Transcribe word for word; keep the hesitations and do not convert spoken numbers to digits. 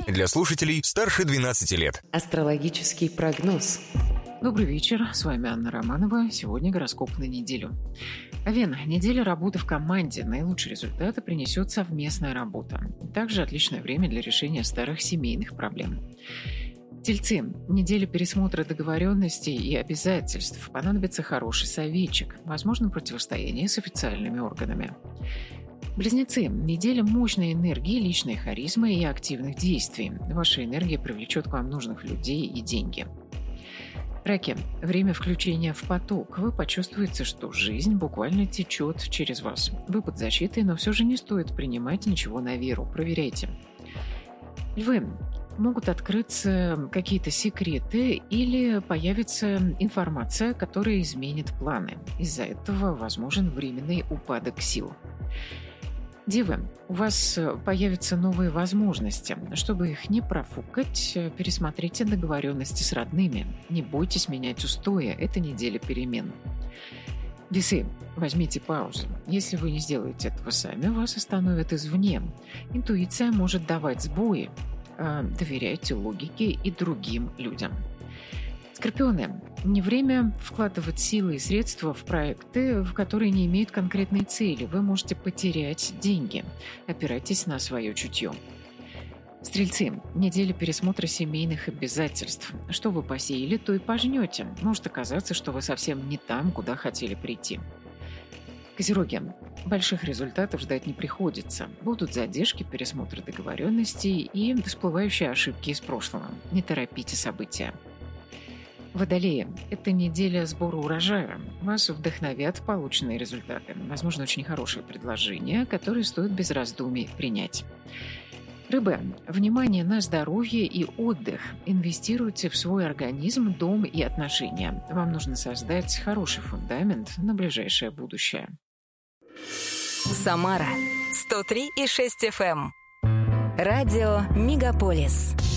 Для слушателей старше двенадцати лет. Астрологический прогноз. Добрый вечер, с вами Анна Романова. Сегодня гороскоп на неделю. Овен, неделя работы в команде. Наилучшие результаты принесет совместная работа. Также отличное время для решения старых семейных проблем. Тельцы, неделя пересмотра договоренностей и обязательств. Понадобится хороший советчик. Возможно, противостояние с официальными органами. Близнецы, неделя мощной энергии, личной харизмы и активных действий. Ваша энергия привлечет к вам нужных людей и деньги. Раки, время включения в поток. Вы почувствуете, что жизнь буквально течет через вас. Вы под защитой, но все же не стоит принимать ничего на веру. Проверяйте. Львы, могут открыться какие-то секреты или появится информация, которая изменит планы. Из-за этого возможен временный упадок сил. Девы, у вас появятся новые возможности. Чтобы их не профукать, пересмотрите договоренности с родными. Не бойтесь менять устои, это неделя перемен. Весы, возьмите паузу. Если вы не сделаете этого сами, вас остановят извне. Интуиция может давать сбои. Доверяйте логике и другим людям. Скорпионы, не время вкладывать силы и средства в проекты, в которые не имеют конкретной цели. Вы можете потерять деньги. Опирайтесь на свое чутье. Стрельцы, неделя пересмотра семейных обязательств. Что вы посеяли, то и пожнете. Может оказаться, что вы совсем не там, куда хотели прийти. Козероги, больших результатов ждать не приходится. Будут задержки, пересмотры договоренностей и всплывающие ошибки из прошлого. Не торопите события. Водолеи, это неделя сбора урожая. Вас вдохновят полученные результаты. Возможно, очень хорошие предложения, которые стоит без раздумий принять. Рыбы, внимание на здоровье и отдых. Инвестируйте в свой организм, дом и отношения. Вам нужно создать хороший фундамент на ближайшее будущее. Самара сто три и шесть эф эм. Радио Мегаполис.